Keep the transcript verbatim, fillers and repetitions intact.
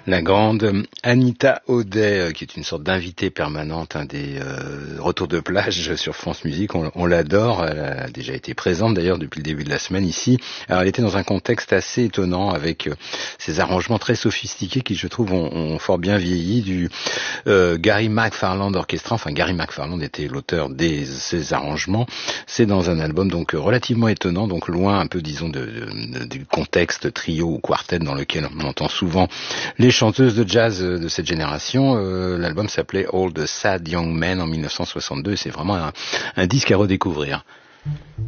La grande Anita O'Day, qui est une sorte d'invitée permanente, un des euh, retours de plage sur France Musique, on, on l'adore, elle a déjà été présente d'ailleurs depuis le début de la semaine ici. Alors elle était dans un contexte assez étonnant avec euh, ces arrangements très sophistiqués qui je trouve ont, ont fort bien vieilli du euh, Gary McFarland Orchestra, enfin Gary McFarland était l'auteur de ces arrangements, c'est dans un album donc relativement étonnant, donc loin un peu disons de, de, de, du contexte trio ou quartet dans lequel on entend souvent les chanteuses de jazz de cette génération. Euh, l'album s'appelait All the Sad Young Men en mille neuf cent soixante-deux et c'est vraiment un, un disque à redécouvrir.